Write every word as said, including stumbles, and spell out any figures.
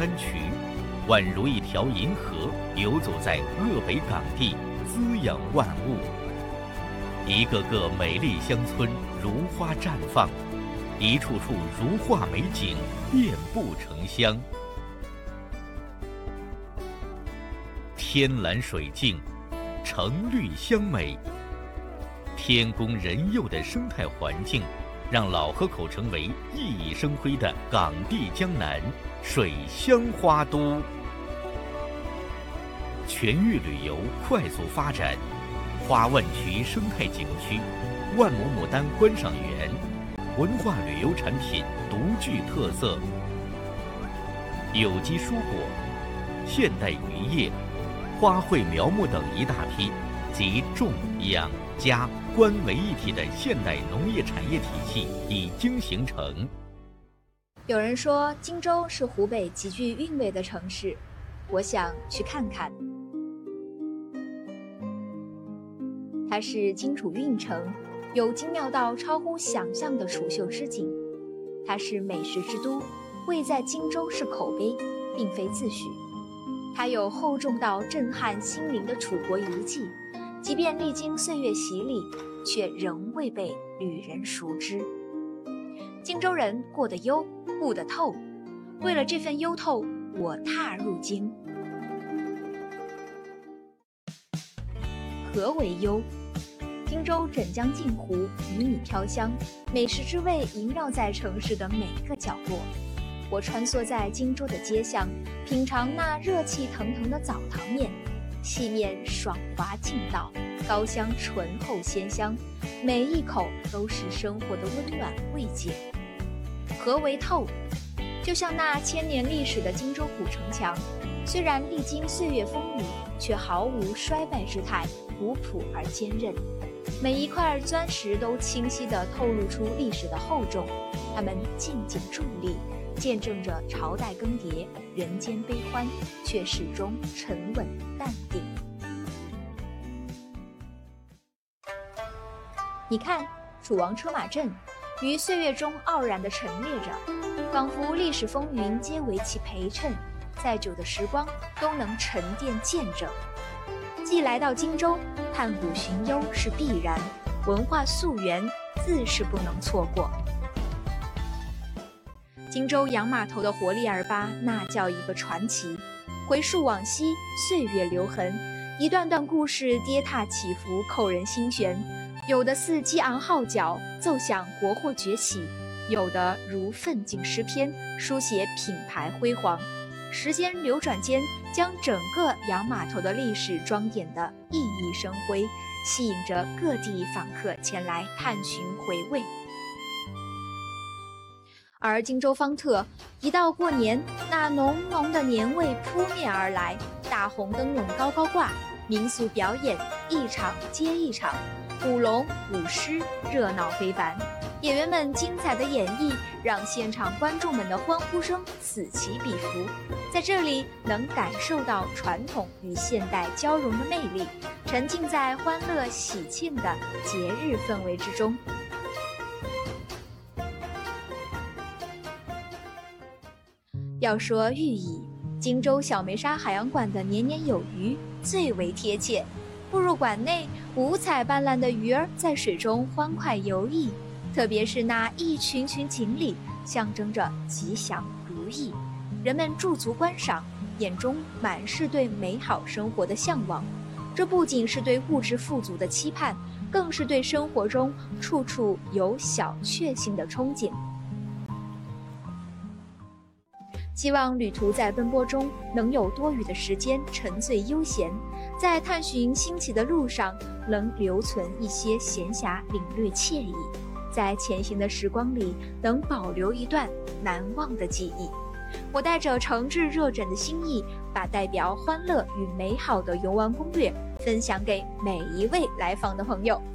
丹渠，宛如一条银河游走在鄂北港地，滋养万物。一个个美丽乡村如花绽放，一处处如画美景遍布城乡。天蓝水净，城绿乡美，天工人佑的生态环境，让老河口成为熠熠生辉的港地江南水乡花都。全域旅游快速发展，花万渠生态景区、万亩牡丹观赏园，文化旅游产品独具特色。有机蔬果、现代渔业、花卉苗木等一大批集种、养、家、观为一体的现代农业产业体系已经形成。 有人说荆州是湖北极具韵味的城市，我想去看看。它是荆楚运城，有精妙到超乎想象的蜀绣织锦。它是美食之都，位在荆州是口碑，并非自诩。它有厚重到震撼心灵的楚国遗迹，即便历经岁月洗礼，却仍未被旅人熟知。荆州人过得幽，悟得透，为了这份幽透，我踏入荆。何为幽？荆州枕江镜湖，鱼米飘香，美食之味萦绕在城市的每个角落。我穿梭在荆州的街巷，品尝那热气腾腾的澡堂面，细面爽滑劲道，高香醇厚鲜香，每一口都是生活的温暖慰藉。何为透？就像那千年历史的荆州古城墙，虽然历经岁月风雨，却毫无衰败之态，古朴而坚韧。每一块砖石都清晰地透露出历史的厚重，它们静静伫立，见证着朝代更迭，人间悲欢，却始终沉稳淡定。你看，楚王车马阵于岁月中傲然地陈列着，仿佛历史风云皆为其陪衬，再久的时光都能沉淀见证。既来到荆州，探古寻幽是必然，文化溯源自是不能错过。荆州洋码头的活力二八，那叫一个传奇。回溯往昔，岁月留痕，一段段故事跌踏起伏，扣人心弦。有的似激昂号角，奏响国货崛起；有的如奋进诗篇，书写品牌辉煌。时间流转间，将整个洋码头的历史装点得熠熠生辉，吸引着各地访客前来探寻回味。而荆州方特，一到过年，那浓浓的年味扑面而来，大红灯笼高高挂，民俗表演一场接一场，舞龙舞狮热闹非凡。演员们精彩的演绎，让现场观众们的欢呼声此起彼伏。在这里能感受到传统与现代交融的魅力，沉浸在欢乐喜庆的节日氛围之中。要说寓意，荆州小梅沙海洋馆的年年有余最为贴切。步入馆内，五彩斑斓的鱼儿在水中欢快游弋，特别是那一群群锦鲤，象征着吉祥如意。人们驻足观赏，眼中满是对美好生活的向往。这不仅是对物质富足的期盼，更是对生活中处处有小确幸的憧憬。希望旅途在奔波中能有多余的时间沉醉悠闲，在探寻新奇的路上能留存一些闲暇领略惬意，在前行的时光里能保留一段难忘的记忆。我带着诚挚热忱的心意，把代表欢乐与美好的游玩攻略分享给每一位来访的朋友。